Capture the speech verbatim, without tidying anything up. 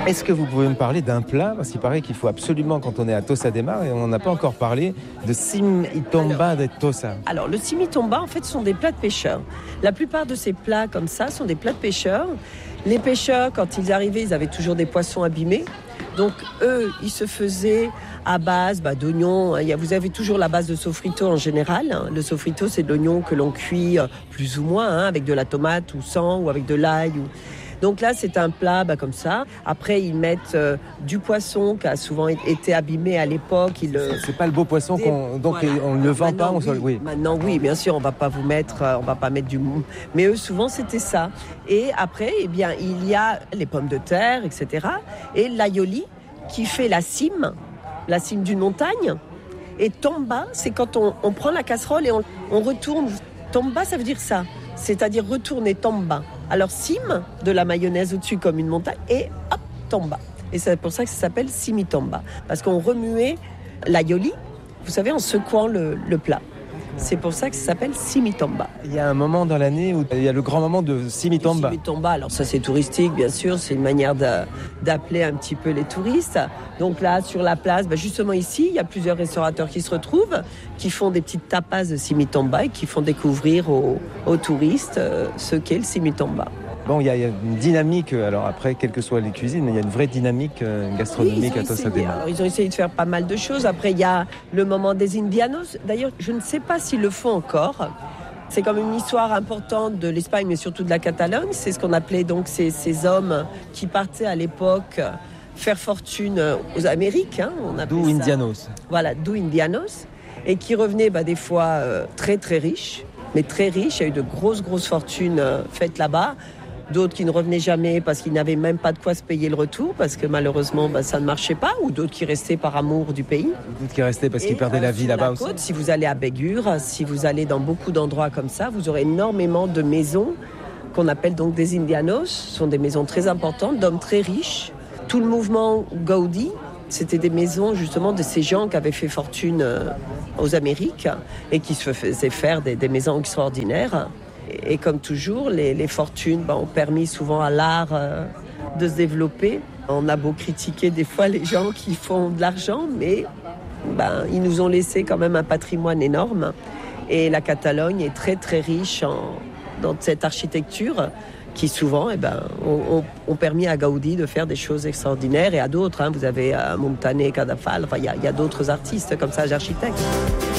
Est-ce que vous pouvez me parler d'un plat? Parce qu'il paraît qu'il faut absolument, quand on est à Tossa de Mar, et on n'a pas encore parlé de Simitomba de Tossa. Alors, le Simitomba, en fait, sont des plats de pêcheurs. La plupart de ces plats comme ça sont des plats de pêcheurs. Les pêcheurs, quand ils arrivaient, ils avaient toujours des poissons abîmés. Donc, eux, ils se faisaient à base bah, d'oignons. Vous avez toujours la base de sofrito en général. Le sofrito, c'est de l'oignon que l'on cuit plus ou moins, hein, avec de la tomate ou sans, ou avec de l'ail. Ou... Donc là, c'est un plat bah, comme ça. Après, ils mettent euh, du poisson qui a souvent été abîmé à l'époque. Ils, c'est, c'est pas le beau poisson des... qu'on donc voilà. On ne le vend Maintenant, pas. On oui. se... oui. Maintenant, oui, bien sûr, on va pas vous mettre, euh, on va pas mettre du. Mais eux, souvent, c'était ça. Et après, eh bien, il y a les pommes de terre, et cetera. Et l'aioli qui fait la cime, la cime d'une montagne. Et tomba, c'est quand on, on prend la casserole et on, on retourne. Tomba, ça veut dire ça. C'est-à-dire retourner tomba. Alors cime, de la mayonnaise au-dessus comme une montagne, et hop, tomba. Et c'est pour ça que ça s'appelle simitomba. Parce qu'on remuait l'aioli, vous savez, en secouant le, le plat. C'est pour ça que ça s'appelle simitomba. Il y a un moment dans l'année où il y a le grand moment de simitomba. Simitomba, alors ça c'est touristique bien sûr, c'est une manière de, d'appeler un petit peu les touristes. Donc là sur la place, bah justement ici, il y a plusieurs restaurateurs qui se retrouvent, qui font des petites tapas de simitomba et qui font découvrir aux, aux touristes euh, ce qu'est le simitomba. Bon, il y, y a une dynamique, alors après, quelles que soient les cuisines, il y a une vraie dynamique euh, gastronomique oui, à Tossa de Mar. Alors, ils ont essayé de faire pas mal de choses. Après, il y a le moment des Indianos. D'ailleurs, je ne sais pas s'ils le font encore. C'est comme une histoire importante de l'Espagne, mais surtout de la Catalogne. C'est ce qu'on appelait donc ces, ces hommes qui partaient à l'époque faire fortune aux Amériques. Hein, on d'où ça. Indianos. Voilà, d'où Indianos. Et qui revenaient bah, des fois euh, très très riches, mais très riches. Il y a eu de grosses grosses fortunes euh, faites là-bas. D'autres qui ne revenaient jamais parce qu'ils n'avaient même pas de quoi se payer le retour, parce que malheureusement bah, ça ne marchait pas, ou d'autres qui restaient par amour du pays. D'autres qui restaient parce et qu'ils perdaient euh, la vie là-bas la aussi. Côte, si vous allez à Bégur, si vous allez dans beaucoup d'endroits comme ça, vous aurez énormément de maisons qu'on appelle donc des Indianos. Ce sont des maisons très importantes, d'hommes très riches. Tout le mouvement Gaudí, c'était des maisons justement de ces gens qui avaient fait fortune aux Amériques et qui se faisaient faire des, des maisons extraordinaires. Et comme toujours, les, les fortunes ben, ont permis souvent à l'art euh, de se développer. On a beau critiquer des fois les gens qui font de l'argent, mais ben, ils nous ont laissé quand même un patrimoine énorme. Et la Catalogne est très très riche en, dans cette architecture qui souvent eh ben, ont, ont, ont permis à Gaudí de faire des choses extraordinaires et à d'autres. Hein, vous avez euh, Montaner, Cadafal, enfin, il y, y a d'autres artistes comme ça, architectes.